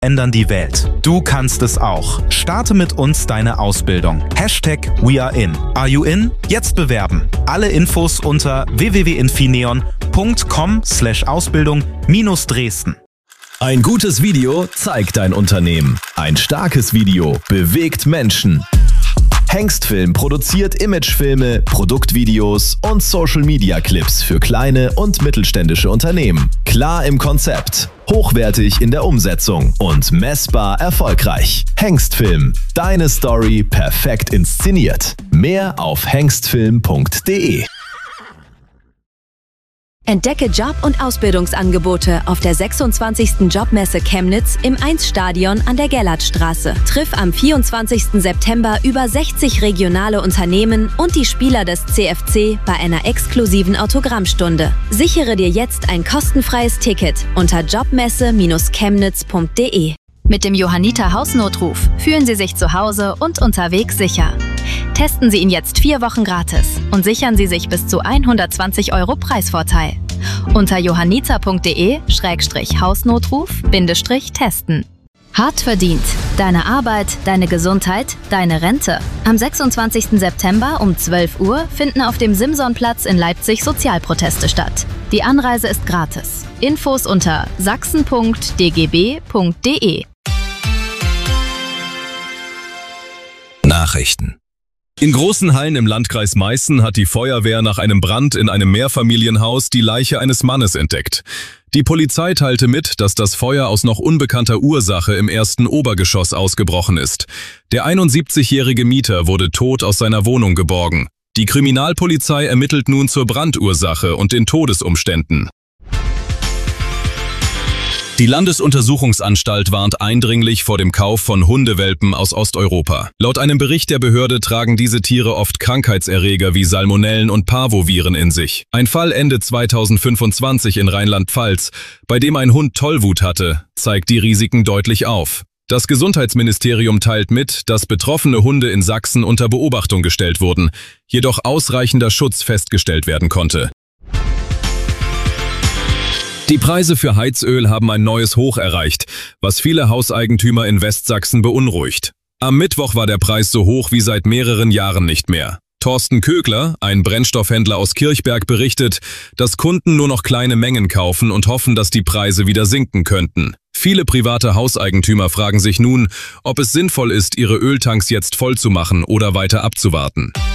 ändern die Welt. Du kannst es auch. Starte mit uns deine Ausbildung. #WeAreIn. Are you in? Jetzt bewerben. Alle Infos unter www.infineon.com/Ausbildung-Dresden. Ein gutes Video zeigt dein Unternehmen. Ein starkes Video bewegt Menschen. Hengstfilm produziert Imagefilme, Produktvideos und Social-Media-Clips für kleine und mittelständische Unternehmen. Klar im Konzept, hochwertig in der Umsetzung und messbar erfolgreich. Hengstfilm, deine Story perfekt inszeniert. Mehr auf hengstfilm.de. Entdecke Job- und Ausbildungsangebote auf der 26. Jobmesse Chemnitz im 1-Stadion an der Gerlandstraße. Triff am 24. September über 60 regionale Unternehmen und die Spieler des CFC bei einer exklusiven Autogrammstunde. Sichere dir jetzt ein kostenfreies Ticket unter jobmesse-chemnitz.de. Mit dem Johanniter Hausnotruf fühlen Sie sich zu Hause und unterwegs sicher. Testen Sie ihn jetzt 4 Wochen gratis und sichern Sie sich bis zu 120 € Preisvorteil. Unter johanniter.de/Hausnotruf-testen. Hart verdient. Deine Arbeit, deine Gesundheit, deine Rente. Am 26. September um 12 Uhr finden auf dem Simsonplatz in Leipzig Sozialproteste statt. Die Anreise ist gratis. Infos unter sachsen.dgb.de. Nachrichten. In großen Hallen im Landkreis Meißen hat die Feuerwehr nach einem Brand in einem Mehrfamilienhaus die Leiche eines Mannes entdeckt. Die Polizei teilte mit, dass das Feuer aus noch unbekannter Ursache im ersten Obergeschoss ausgebrochen ist. Der 71-jährige Mieter wurde tot aus seiner Wohnung geborgen. Die Kriminalpolizei ermittelt nun zur Brandursache und den Todesumständen. Die Landesuntersuchungsanstalt warnt eindringlich vor dem Kauf von Hundewelpen aus Osteuropa. Laut einem Bericht der Behörde tragen diese Tiere oft Krankheitserreger wie Salmonellen und Parvoviren in sich. Ein Fall Ende 2025 in Rheinland-Pfalz, bei dem ein Hund Tollwut hatte, zeigt die Risiken deutlich auf. Das Gesundheitsministerium teilt mit, dass betroffene Hunde in Sachsen unter Beobachtung gestellt wurden, jedoch ausreichender Schutz festgestellt werden konnte. Die Preise für Heizöl haben ein neues Hoch erreicht, was viele Hauseigentümer in Westsachsen beunruhigt. Am Mittwoch war der Preis so hoch wie seit mehreren Jahren nicht mehr. Thorsten Kögler, ein Brennstoffhändler aus Kirchberg, berichtet, dass Kunden nur noch kleine Mengen kaufen und hoffen, dass die Preise wieder sinken könnten. Viele private Hauseigentümer fragen sich nun, ob es sinnvoll ist, ihre Öltanks jetzt voll zu machen oder weiter abzuwarten.